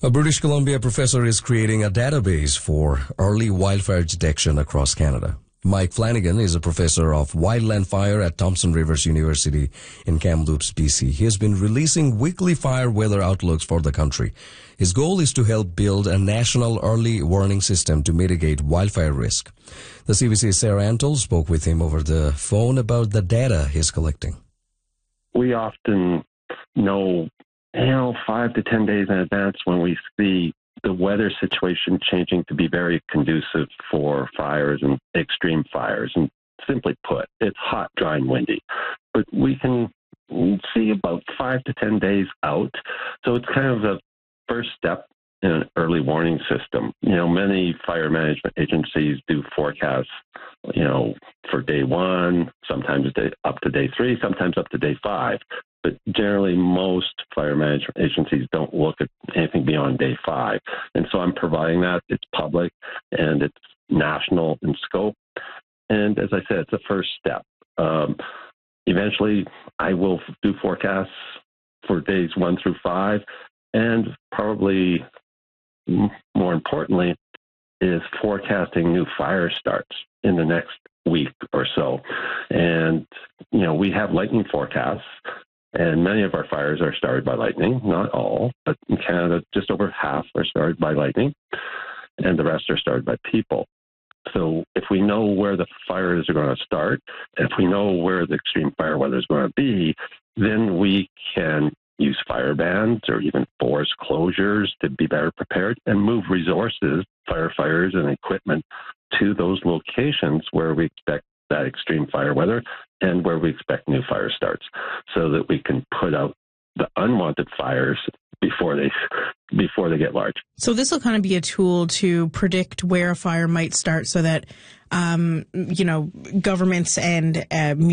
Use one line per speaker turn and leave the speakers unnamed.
A British Columbia professor is creating a database for early wildfire detection across Canada. Mike Flanagan is a professor of wildland fire at Thompson Rivers University in Kamloops, BC. He has been releasing weekly fire weather outlooks for the country. His goal is to help build a national early warning system to mitigate wildfire risk. The CBC's Sarah Antle spoke with him over the phone about the data he's collecting.
We often know 5 to 10 days in advance when we see the weather situation changing to be very conducive for fires and extreme fires. And simply put, it's hot, dry, and windy. But we can see about 5 to 10 days out. So it's kind of the first step in an early warning system. Many fire management agencies do forecasts, for day 1, sometimes up to day 3, sometimes up to day 5. But generally, most fire management agencies don't look at anything beyond day 5. And so I'm providing that. It's public and it's national in scope. And as I said, it's a first step. Eventually, I will do forecasts for days 1 through 5. And probably more importantly, is forecasting new fire starts in the next week or so. And, we have lightning forecasts. And many of our fires are started by lightning, not all, but in Canada, just over half are started by lightning, and the rest are started by people. So if we know where the fires are going to start, if we know where the extreme fire weather is going to be, then we can use fire bans or even forest closures to be better prepared and move resources, firefighters and equipment to those locations where we expect that extreme fire weather and where we expect new fire starts, so that we can put out the unwanted fires before they get large.
So this will kind of be a tool to predict where a fire might start, so that governments and